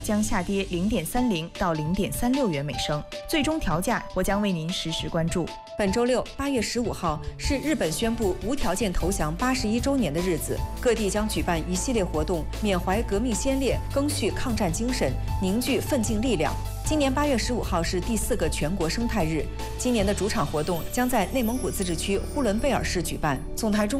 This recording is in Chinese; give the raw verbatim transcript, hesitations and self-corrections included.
将下跌零点三零到零点三六元每升，最终调价我将为您实时关注。 本周六，八月十五号是日本宣布无条件投降八十一周年的日子，各地将举办一系列活动，缅怀革命先烈，赓续抗战精神，凝聚奋进力量。今年八月十五号是第四个全国生态日，今年的主场活动将在内蒙古自治区呼伦贝尔市举办。总台中